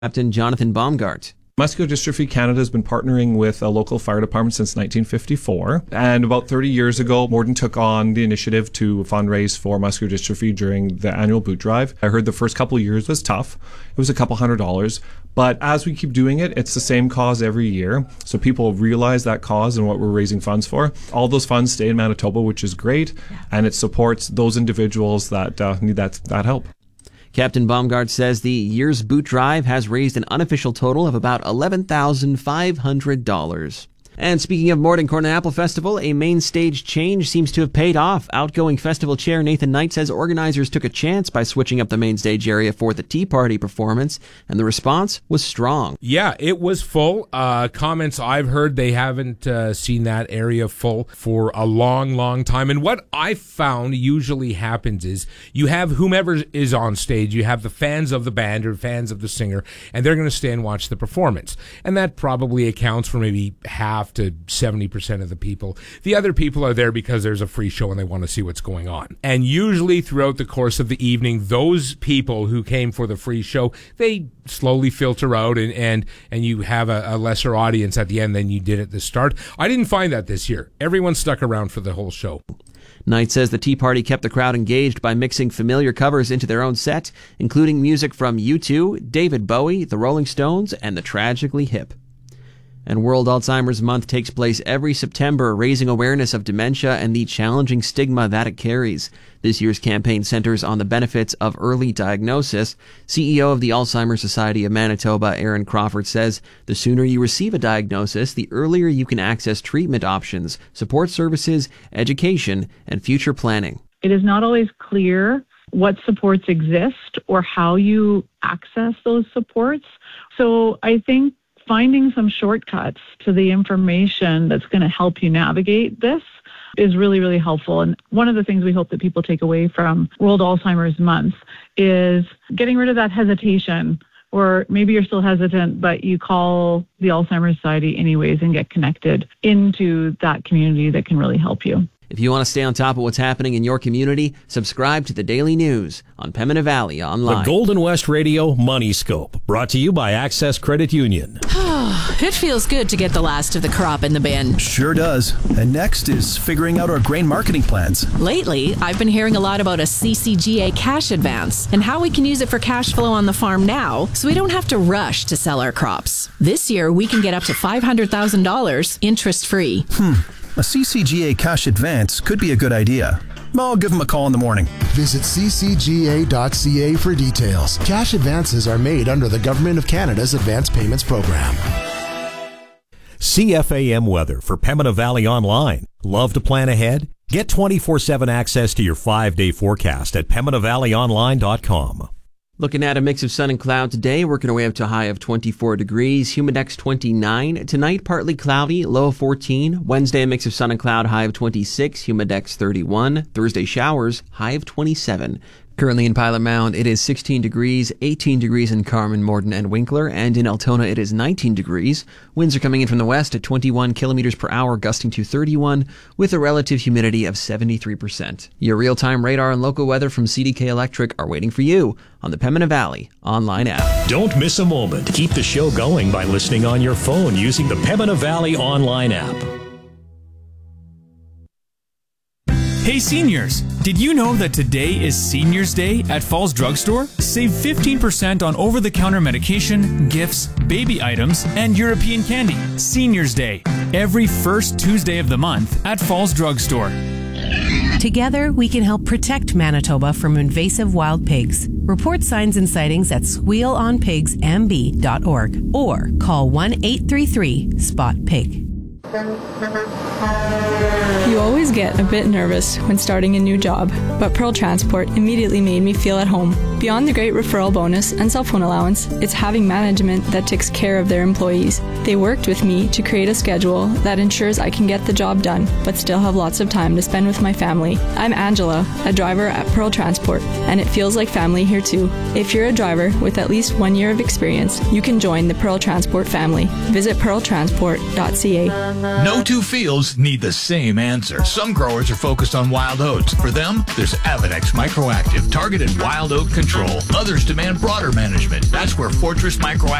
Captain Jonathan Baumgart. Muscular Dystrophy Canada has been partnering with a local fire department since 1954. And about 30 years ago, Morden took on the initiative to fundraise for muscular dystrophy during the annual boot drive. I heard the first couple of years was tough. It was a couple $100. But as we keep doing it, it's the same cause every year. So people realize that cause and what we're raising funds for. All those funds stay in Manitoba, which is great. And it supports those individuals that need that help. Captain Baumgart says the year's boot drive has raised an unofficial total of about $11,500. And speaking of Morden Corn and Apple Festival, a main stage change seems to have paid off. Outgoing festival chair Nathan Knight says organizers took a chance by switching up the main stage area for the Tea Party performance, and the response was strong. Yeah, it was full. Comments I've heard, they haven't seen that area full for a long, long time. And what I found usually happens is you have whomever is on stage, you have the fans of the band or fans of the singer, and they're going to stay and watch the performance. And that probably accounts for maybe half to 70% of the people. The other people are there because there's a free show and they want to see what's going on. And usually throughout the course of the evening, those people who came for the free show, they slowly filter out and you have a lesser audience at the end than you did at the start. I didn't find that this year. Everyone stuck around for the whole show. Knight says the Tea Party kept the crowd engaged by mixing familiar covers into their own set, including music from U2, David Bowie, the Rolling Stones, and the Tragically Hip. And World Alzheimer's Month takes place every September, raising awareness of dementia and the challenging stigma that it carries. This year's campaign centers on the benefits of early diagnosis. CEO of the Alzheimer's Society of Manitoba, Aaron Crawford, says the sooner you receive a diagnosis, the earlier you can access treatment options, support services, education, and future planning. It is not always clear what supports exist or how you access those supports. So I think finding some shortcuts to the information that's going to help you navigate this is really, really helpful. And one of the things we hope that people take away from World Alzheimer's Month is getting rid of that hesitation, or maybe you're still hesitant, but you call the Alzheimer's Society anyways and get connected into that community that can really help you. If you want to stay on top of what's happening in your community, subscribe to the Daily News on Pembina Valley Online. The Golden West Radio Money Scope, brought to you by Access Credit Union. It feels good to get the last of the crop in the bin. Sure does. And next is figuring out our grain marketing plans. Lately, I've been hearing a lot about a CCGA cash advance and how we can use it for cash flow on the farm now so we don't have to rush to sell our crops. This year, we can get up to $500,000 interest-free. A CCGA cash advance could be a good idea. I'll give them a call in the morning. Visit ccga.ca for details. Cash advances are made under the Government of Canada's Advance Payments Program. CFAM weather for Pembina Valley Online. Love to plan ahead? Get 24/7 access to your 5-day forecast at PembinaValleyOnline.com. Looking at a mix of sun and cloud today, working our way up to a high of 24 degrees. Humidex 29. Tonight, partly cloudy, low of 14. Wednesday, a mix of sun and cloud, high of 26. Humidex 31. Thursday, showers, high of 27. Currently in Pilot Mound, it is 16 degrees, 18 degrees in Carman, Morden, and Winkler, and in Altona it is 19 degrees. Winds are coming in from the west at 21 kilometers per hour, gusting to 31, with a relative humidity of 73%. Your real-time radar and local weather from CDK Electric are waiting for you on the Pembina Valley Online app. Don't miss a moment. Keep the show going by listening on your phone using the Pembina Valley Online app. Hey seniors, did you know that today is Seniors Day at Falls Drugstore? Save 15% on over-the-counter medication, gifts, baby items, and European candy. Seniors Day, every first Tuesday of the month at Falls Drugstore. Together, we can help protect Manitoba from invasive wild pigs. Report signs and sightings at squealonpigsmb.org or call 1-833-SPOT-PIG. You always get a bit nervous when starting a new job, but Pearl Transport immediately made me feel at home. Beyond the great referral bonus and cell phone allowance, it's having management that takes care of their employees. They worked with me to create a schedule that ensures I can get the job done, but still have lots of time to spend with my family. I'm Angela, a driver at Pearl Transport, and it feels like family here too. If you're a driver with at least 1 year of experience, you can join the Pearl Transport family. Visit pearltransport.ca. No two fields need the same answer. Some growers are focused on wild oats. For them, there's Avenex Microactive targeted wild oat control control. Others demand broader management. That's where Fortress Micro